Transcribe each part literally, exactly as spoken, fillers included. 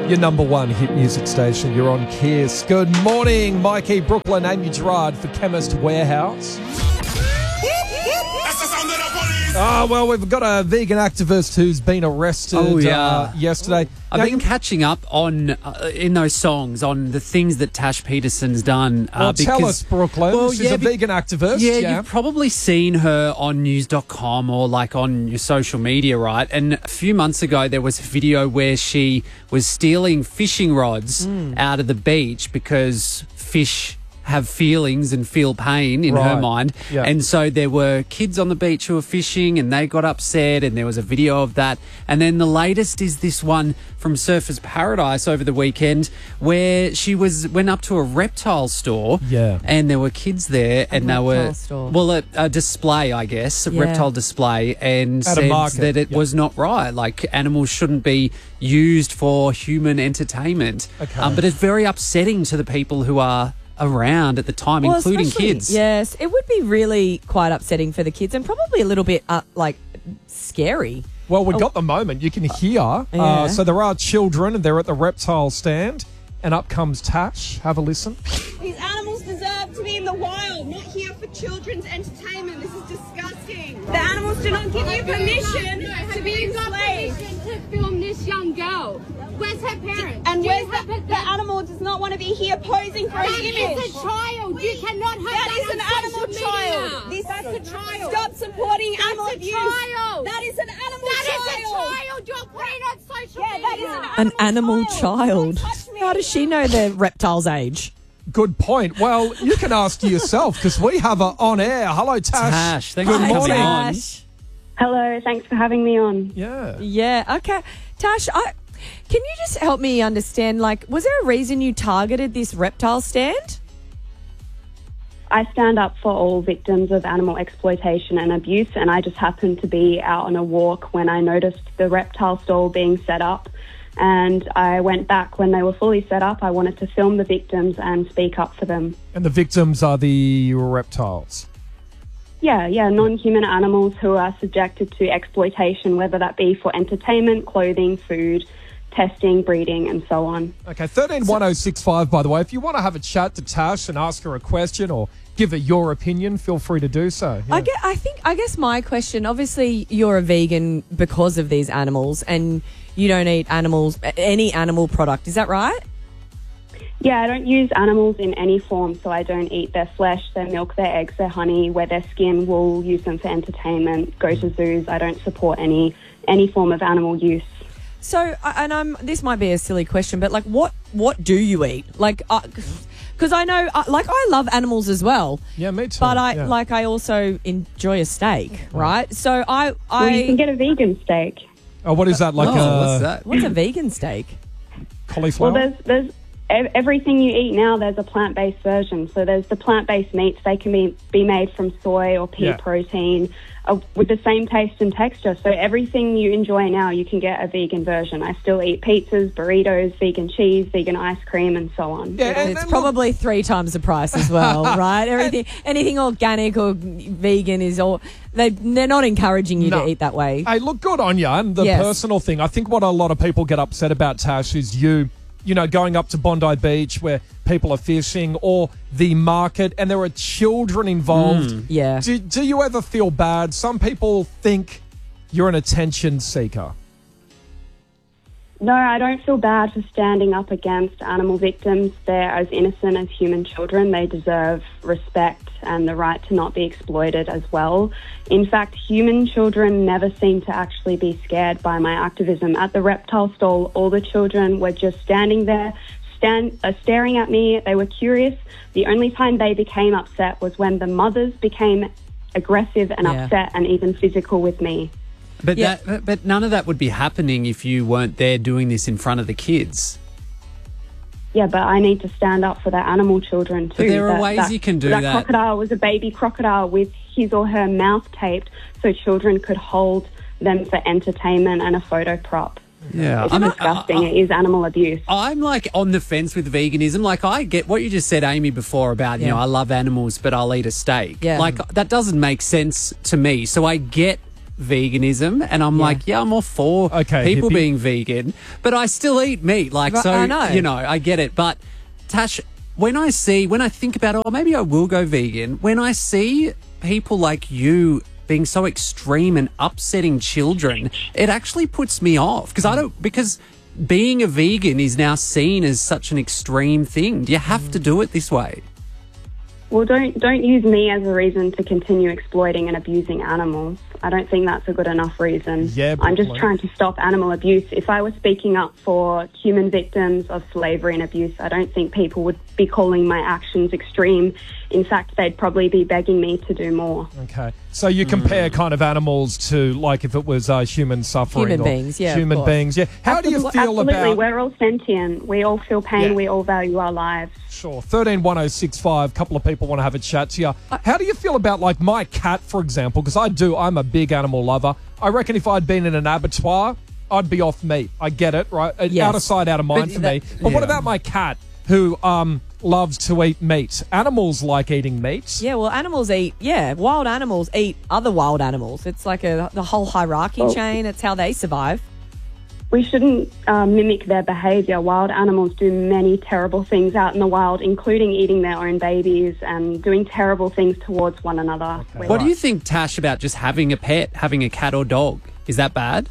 Your number one hit music station. You're on Kiss. Good morning, Mikey, Brooklyn, Amy Gerard for Chemist Warehouse. Oh, well, we've got a vegan activist who's been arrested oh, yeah. uh, yesterday. I've now, been catching up on uh, in those songs on the things that Tash Peterson's done. Uh, well, because, tell us, Brooklyn. Well, She's yeah, a be, vegan activist. Yeah, yeah, you've probably seen her on news dot com or like on your social media, right? And a few months ago, there was a video where she was stealing fishing rods mm. out of the beach because fish have feelings and feel pain in right. her mind. Yeah. And so there were kids on the beach who were fishing and they got upset and there was a video of that. And then the latest is this one from Surfers Paradise over the weekend where she was went up to a reptile store yeah. and there were kids there a and they were store. well a, a display, I guess, a yeah. reptile display, and At said that it yep. was not right. Like animals shouldn't be used for human entertainment. Okay. Um, but it's very upsetting to the people who are around at the time, well, including kids. Yes, it would be really quite upsetting for the kids and probably a little bit uh, like scary. Well, we got the moment. You can hear. Uh, yeah. So there are children and they're at the reptile stand and up comes Tash. Have a listen. These animals deserve to be in the wild, not here for children's entertainment. This is disgusting. The animals do not give you permission no, to be enslaved. To film this young girl. Where's her parents? And Do where's you the, have a- the animal does not want to be here posing for an That image. is a child. You cannot have That that is an on animal social child. media. This, That's a child. Stop supporting That's animal a abuse. child. That is an animal That child. is a child. You're putting on social Yeah, that media. is an An animal, animal child. Don't touch me. How does she know the reptile's age? Good point. Well, you can ask yourself because we have her on air. Hello, Tash. Tash, thanks Good for coming morning. on. Tash. Hello, thanks for having me on. Yeah. Yeah, okay. Tash, I, can you just help me understand, like, was there a reason you targeted this reptile stand? I stand up for all victims of animal exploitation and abuse, and I just happened to be out on a walk when I noticed the reptile stall being set up. And I went back when they were fully set up. I wanted to film the victims and speak up for them. And the victims are the reptiles. Yeah, yeah, non-human animals who are subjected to exploitation, whether that be for entertainment, clothing, food, testing, breeding, and so on. Okay, thirteen one oh six five, by the way. If you want to have a chat to Tash and ask her a question or give her your opinion, feel free to do so. Yeah. I, get, I think, I guess my question, obviously you're a vegan because of these animals and you don't eat animals, any animal product, is that right? Yeah, I don't use animals in any form, so I don't eat their flesh, their milk, their eggs, their honey, wear their skin, wool, use them for entertainment, go to zoos. I don't support any any form of animal use. So, and I'm, this might be a silly question, but like what, what do you eat? Like, because I know, uh, like I love animals as well. Yeah, me too. But I, yeah. like I also enjoy a steak, right? So I, I. Well, you can get a vegan steak. Oh, what is that? Like oh, a what's that? What's a vegan steak? cauliflower? Well, there's there's ev- everything you eat now. There's a plant-based version. So there's the plant-based meats. They can be be made from soy or pea Yeah. protein uh, with the same taste and texture. So everything you enjoy now, you can get a vegan version. I still eat pizzas, burritos, vegan cheese, vegan ice cream, and so on. Yeah, and It's then probably three times the price as well, right? Everything, anything organic or vegan is all they they're not encouraging you No. to eat that way. Hey, look, good on you. And the Yes. personal thing, I think what a lot of people get upset about, Tash, is you, you know, going up to Bondi Beach where people are fishing or the market and there are children involved. Yeah. Do, do you ever feel bad? Some people think you're an attention seeker. No, I don't feel bad for standing up against animal victims. They're as innocent as human children. They deserve respect and the right to not be exploited as well. In fact, human children never seem to actually be scared by my activism. At the reptile stall, all the children were just standing there, stand, uh, staring at me. They were curious. The only time they became upset was when the mothers became aggressive and Yeah. upset and even physical with me. But Yeah. that, but none of that would be happening if you weren't there doing this in front of the kids. Yeah, but I need to stand up for the animal children too. But there are ways you can do that. that. Crocodile was a baby crocodile with his or her mouth taped so children could hold them for entertainment and a photo prop. Yeah, It's I mean, disgusting. I- I- it is animal abuse. I'm like on the fence with veganism. Like I get what you just said, Amy, before about, you Yeah. know, I love animals, but I'll eat a steak. Yeah. Like that doesn't make sense to me. So I get veganism, and I'm Yeah. like, yeah, I'm all for Okay, people hippie. being vegan, but I still eat meat. Like, Right, so, I know. you know, I get it. But Tash, when I see, when I think about, oh, maybe I will go vegan, when I see people like you being so extreme and upsetting children, it actually puts me off because I don't, because being a vegan is now seen as such an extreme thing. Do you have to do it this way? Well, don't don't use me as a reason to continue exploiting and abusing animals. I don't think that's a good enough reason. Yeah, I'm just Brooklyn. trying to stop animal abuse. If I was speaking up for human victims of slavery and abuse, I don't think people would be calling my actions extreme. In fact, they'd probably be begging me to do more. Okay. So you compare kind of animals to like if it was uh, human suffering Human or beings, yeah, of human course. beings. Yeah. How do you Absolutely- feel absolutely. about We're all sentient. We all feel pain. Yeah. We all value our lives. Sure. thirteen one oh six five. A couple of people want to have a chat to you. How do you feel about like my cat, for example? Because I do. I'm a big animal lover. I reckon if I'd been in an abattoir, I'd be off meat. I get it, right? Yes. Out of sight, out of mind But for that- me. But what yeah. about my cat who um, loves to eat meat? Animals like eating meat. Yeah, well, animals eat, yeah, wild animals eat other wild animals. It's like a the whole hierarchy Oh. chain. It's how they survive. We shouldn't uh, mimic their behaviour. Wild animals do many terrible things out in the wild, including eating their own babies and doing terrible things towards one another. We're What do you think, Tash, about just having a pet, having a cat or dog? Is that bad?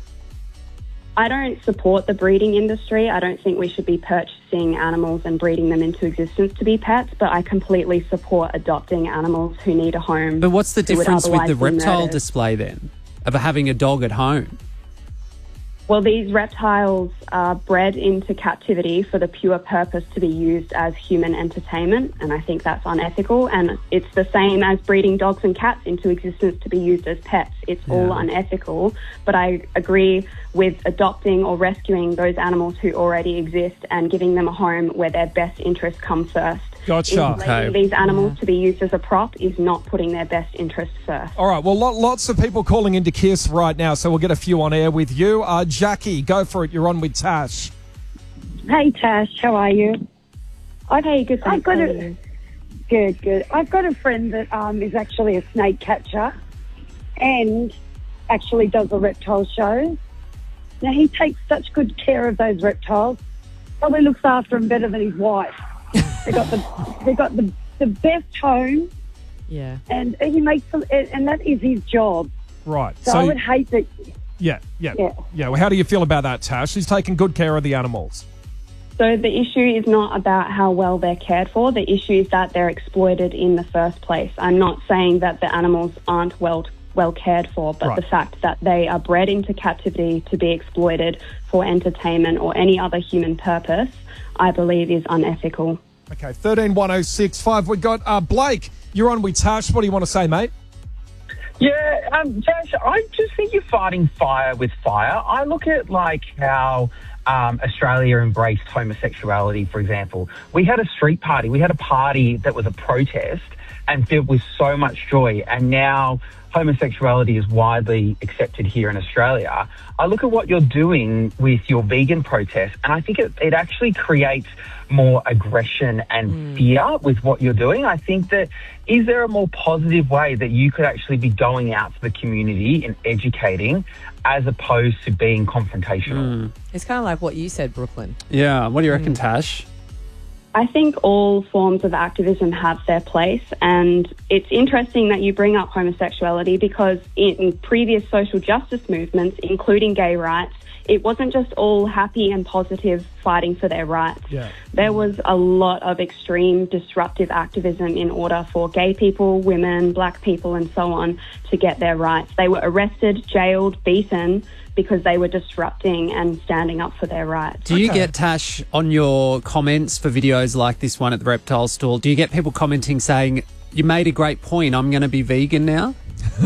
I don't support the breeding industry. I don't think we should be purchasing animals and breeding them into existence to be pets, but I completely support adopting animals who need a home. But what's the who would difference with otherwise the be reptile murdered. display then, of having a dog at home? Well, these reptiles are bred into captivity for the pure purpose to be used as human entertainment, and I think that's unethical. And it's the same as breeding dogs and cats into existence to be used as pets. It's all unethical, but I agree with adopting or rescuing those animals who already exist and giving them a home where their best interests come first. Gotcha. Enslaving Okay. these animals to be used as a prop is not putting their best interests first. All right. Well, lot, lots of people calling into Kiss right now, so we'll get a few on air with you. Uh, Jackie, go for it. You're on with Tash. Hey Tash, how are you? I've, Hey, good, I've thanks. got How are a you? good, good. I've got a friend that um, is actually a snake catcher and actually does the reptile shows. Now he takes such good care of those reptiles. Probably looks after them better than his wife. they got the they got the the best home, Yeah. and he makes them, and and that is his job. Right. So, I would hate that. yeah, yeah, Yeah. yeah. Well, how do you feel about that, Tash? He's taking good care of the animals. So the issue is not about how well they're cared for. The issue is that they're exploited in the first place. I'm not saying that the animals aren't well well cared for, but Right. the fact that they are bred into captivity to be exploited for entertainment or any other human purpose, I believe is unethical. Okay, thirteen one oh six five. We got uh, Blake. You're on with Tash. What do you want to say, mate? Yeah, um, Tash, I just think you're fighting fire with fire. I look at like how um, Australia embraced homosexuality, for example. We had a street party. We had a party that was a protest and filled with so much joy. And now homosexuality is widely accepted here in Australia. I look at what you're doing with your vegan protest, and I think it, it actually creates more aggression and fear with what you're doing. I think that, is there a more positive way that you could actually be going out to the community and educating as opposed to being confrontational? It's kind of like what you said, Brooklyn. Yeah. What do you reckon, Tash? I think all forms of activism have their place, and it's interesting that you bring up homosexuality because in previous social justice movements, including gay rights, it wasn't just all happy and positive fighting for their rights. Yeah. There was a lot of extreme disruptive activism in order for gay people, women, black people, and so on to get their rights. They were arrested, jailed, beaten because they were disrupting and standing up for their rights. Do you Okay. get, Tash, on your comments for videos like this one at the reptile stall, do you get people commenting saying, you made a great point, I'm going to be vegan now?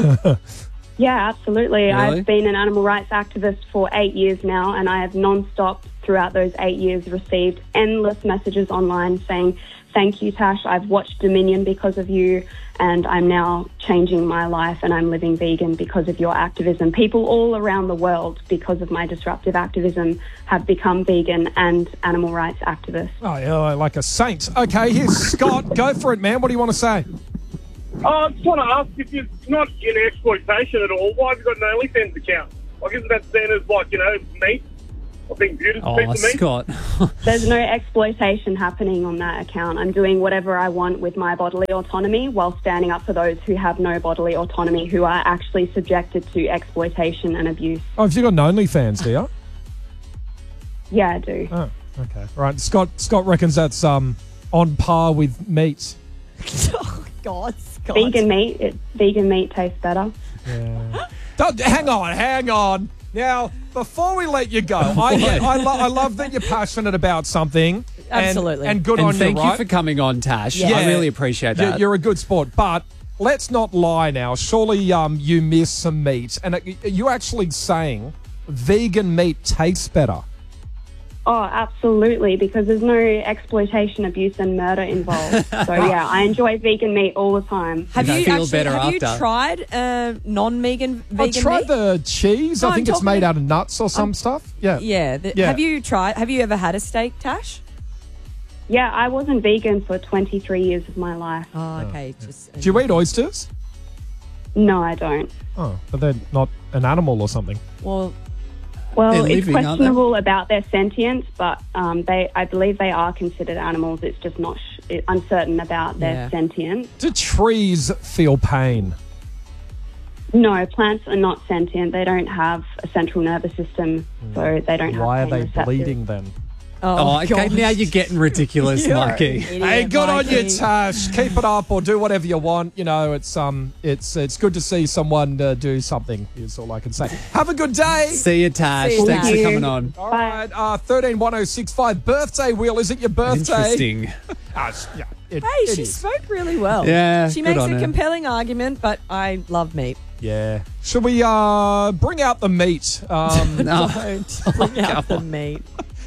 Yeah, absolutely. Really? I've been an animal rights activist for eight years now, and I have non-stop throughout those eight years received endless messages online saying, thank you, Tash, I've watched Dominion because of you, and I'm now changing my life and I'm living vegan because of your activism. People all around the world, because of my disruptive activism, have become vegan and animal rights activists. Oh, yeah, like a saint. Okay, here's Scott. Go for it, man. What do you want to say? Oh, I just want to ask, if you're not in exploitation at all, why have you got an OnlyFans account? Like, isn't that seen as, like, you know, meat? I think beautiful Oh, piece of meat. Scott. There's no exploitation happening on that account. I'm doing whatever I want with my bodily autonomy while standing up for those who have no bodily autonomy, who are actually subjected to exploitation and abuse. Oh, have you got an OnlyFans, do you? Yeah, I do. Oh, okay. Right. Scott Scott reckons that's um on par with meat. Oh, God, Scott. Vegan meat, it, vegan meat tastes better. Yeah. Don't, hang on, hang on. Now, before we let you go, I get, I, lo- I love that you're passionate about something. And, Absolutely. And good and on you, thank right? you for coming on, Tash. Yeah. I really appreciate You're, that. you're a good sport, but let's not lie now. Surely um, you miss some meat. And are you actually saying vegan meat tastes better? Oh, absolutely, because there's no exploitation, abuse, and murder involved. So, yeah, I enjoy vegan meat all the time. Have You you feel actually better have you after. tried uh, non-vegan I vegan tried meat? the cheese. No, I think I'm it's made talking- out of nuts or some I'm- stuff. Yeah. Yeah, the, Yeah. Have you tried? Have you ever had a steak, Tash? Yeah, I wasn't vegan for twenty-three years of my life. Oh, okay. Just Do you eat oysters? No, I don't. Oh, but they're not an animal or something. well, Well, They're it's living, aren't they? questionable about their sentience, but um, they, I believe they are considered animals. It's just not sh- it- uncertain about their Yeah. sentience. Do trees feel pain? No, plants are not sentient. They don't have a central nervous system, so they don't have Why are pain they receptors. bleeding then? Oh, okay. God. Now you're getting ridiculous, You're Mikey. an idiot, Hey, good on you, Mikey. Tash. Keep it up or do whatever you want. You know, it's um, it's it's good to see someone uh, do something. Is all I can say. Have a good day. See you, Tash. See you, Thanks Tash. for coming on. All right, uh, thirteen one oh six five birthday wheel. Is it your birthday? Interesting. Ah, it's- yeah, it, Hey, it she is. spoke really well. Yeah, she good makes on a her. compelling argument, but I love meat. Yeah. Should we uh bring out the meat? Um, No. Don't bring out the meat.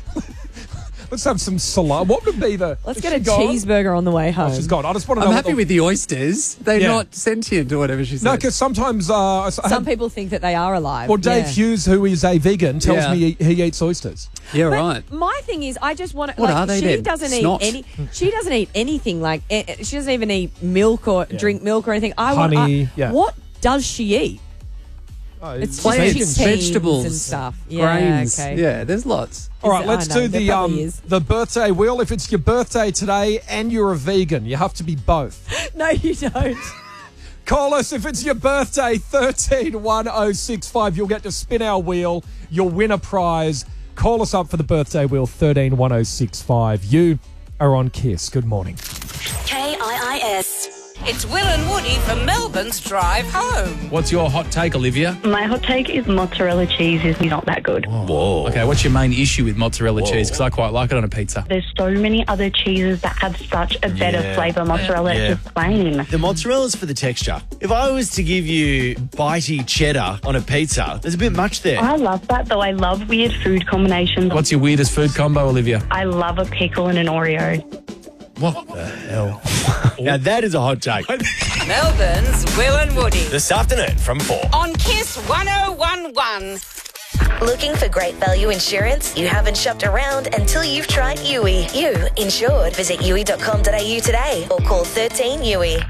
let's have some salami. What would be the? Let's is get she a gone? cheeseburger on the way home. Oh, she's gone. I just want to know. I'm what happy the- with the oysters. They're Yeah. not sentient or whatever she said. No, because sometimes uh, I Some had- people think that they are alive. well, Dave yeah. Hughes, who is a vegan, tells Yeah. me he, he eats oysters. yeah, But right. my thing is, I just want to. What like, are they she then? doesn't Snot? eat any. She doesn't eat anything. Like eh, eh, she doesn't even eat milk or drink milk or anything. I Honey, want. I, yeah. What does she eat? Oh, It's Plants, just chickpeas vegetables, and stuff. Yeah, grains. okay. Yeah, there's lots. All right, Is it- let's I know, do there the probably um is. the birthday wheel. If it's your birthday today and you're a vegan, you have to be both. No, you don't. Call us if it's your birthday, thirteen one oh six five. You'll get to spin our wheel. You'll win a prize. Call us up for the birthday wheel, thirteen one oh six five. You are on Kiss. Good morning. K I I S. It's Will and Woody from Melbourne's Drive Home. What's your hot take, Olivia? My hot take is mozzarella cheese is not that good. Whoa. Okay, what's your main issue with mozzarella cheese? Because I quite like it on a pizza. There's so many other cheeses that have such a better Yeah. flavour. Mozzarella Yeah. is just plain. The mozzarella's for the texture. If I was to give you bitey cheddar on a pizza, there's a bit much there. I love that, though. I love weird food combinations. What's your weirdest food combo, Olivia? I love a pickle and an Oreo. What the hell? Now that is a hot take. Melbourne's Will and Woody. This afternoon from four. On Kiss one oh one one. Looking for great value insurance? You haven't shopped around until you've tried U I. You insured. Visit U I dot com dot A U today or call thirteen U I.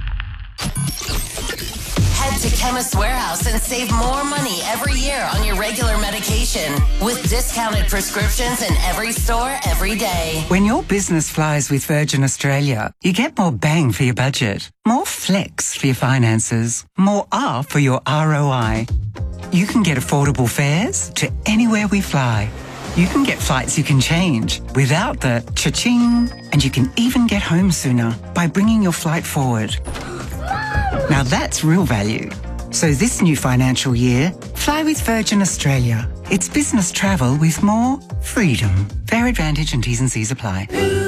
Head to Chemist Warehouse and save more money every year on your regular medication with discounted prescriptions in every store every day. When your business flies with Virgin Australia, you get more bang for your budget, more flex for your finances, more R for your R O I. You can get affordable fares to anywhere we fly. You can get flights you can change without the cha-ching, and you can even get home sooner by bringing your flight forward. Now that's real value. So this new financial year, fly with Virgin Australia. It's business travel with more freedom. Fair advantage and T's and C's apply.